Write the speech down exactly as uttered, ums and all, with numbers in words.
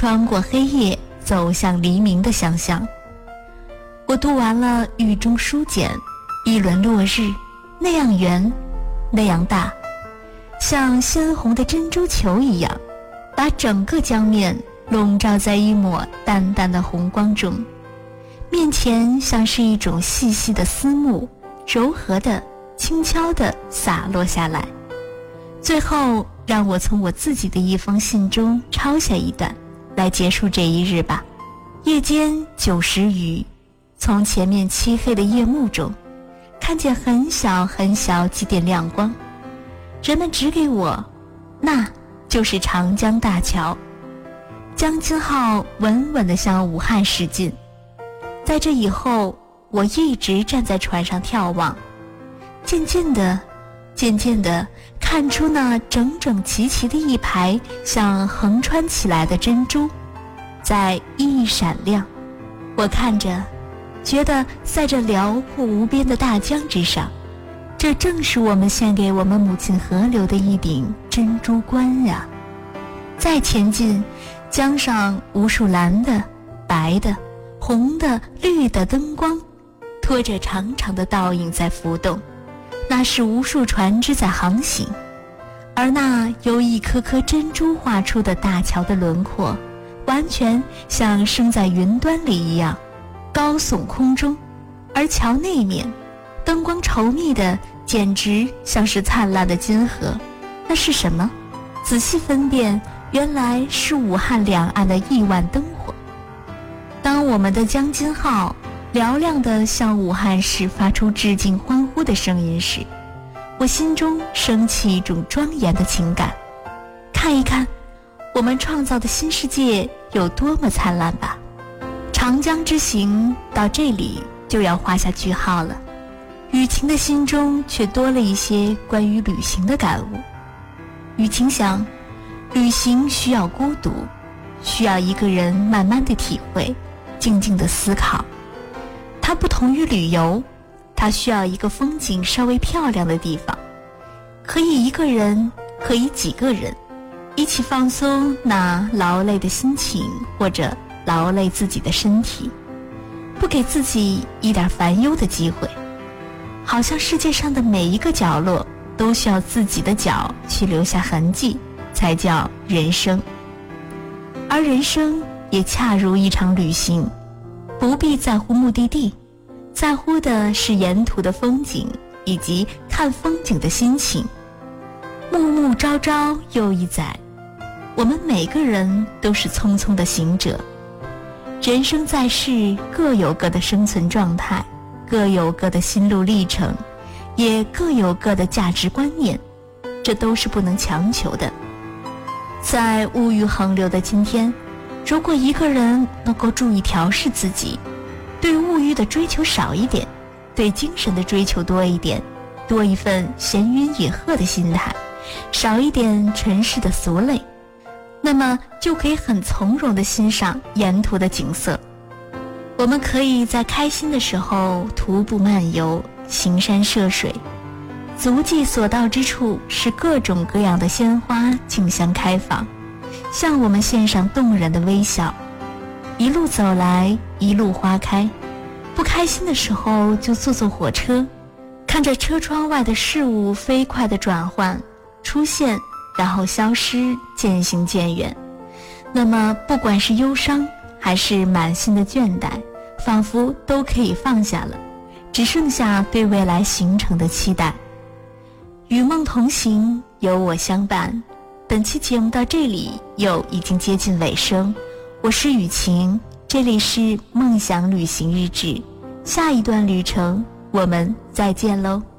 穿过黑夜走向黎明的想象。我读完了狱中书简，一轮落日，那样圆，那样大，像鲜红的珍珠球一样，把整个江面笼罩在一抹淡淡的红光中。面前像是一种细细的丝幕，柔和的、轻巧地洒落下来。最后，让我从我自己的一封信中抄下一段，来结束这一日吧。夜间九时余，从前面漆黑的夜幕中，看见很小很小几点亮光。人们指给我，那就是长江大桥。江津号稳稳地向武汉驶进。在这以后，我一直站在船上眺望，渐渐的渐渐的看出那整整齐齐的一排像横穿起来的珍珠在熠熠闪亮。我看着觉得在这辽阔无边的大江之上，这正是我们献给我们母亲河流的一顶珍珠冠呀。再前进，江上无数蓝的、白的、红的、绿的灯光拖着长长的倒影在浮动，那是无数船只在航行。而那由一颗颗珍珠画出的大桥的轮廓，完全像升在云端里一样高耸空中，而桥那面灯光稠密的简直像是灿烂的金河。那是什么？仔细分辨，原来是武汉两岸的亿万灯火。当我们的江津号嘹亮地向武汉市发出致敬欢呼的声音时，我心中升起一种庄严的情感。看一看我们创造的新世界有多么灿烂吧。长江之行到这里就要画下句号了，雨晴的心中却多了一些关于旅行的感悟。雨晴想，旅行需要孤独，需要一个人慢慢的体会，静静的思考。它不同于旅游，它需要一个风景稍微漂亮的地方，可以一个人，可以几个人一起放松那劳累的心情，或者劳累自己的身体，不给自己一点烦忧的机会。好像世界上的每一个角落都需要自己的脚去留下痕迹，才叫人生。而人生也恰如一场旅行，不必在乎目的地，在乎的是沿途的风景以及看风景的心情。暮暮朝朝又一载，我们每个人都是匆匆的行者。人生在世，各有各的生存状态，各有各的心路历程，也各有各的价值观念，这都是不能强求的。在物欲横流的今天，如果一个人能够注意调试自己，对物欲的追求少一点，对精神的追求多一点，多一份闲云野鹤的心态，少一点尘世的俗累，那么就可以很从容地欣赏沿途的景色。我们可以在开心的时候徒步漫游，行山涉水，足迹所到之处是各种各样的鲜花竞相开放，向我们献上动人的微笑。一路走来，一路花开。不开心的时候就坐坐火车，看着车窗外的事物飞快地转换出现，然后消失，渐行渐远。那么不管是忧伤还是满心的倦怠，仿佛都可以放下了，只剩下对未来行程的期待。与梦同行，有我相伴。本期节目到这里又已经接近尾声，我是雨晴，这里是梦想旅行日志，下一段旅程我们再见喽。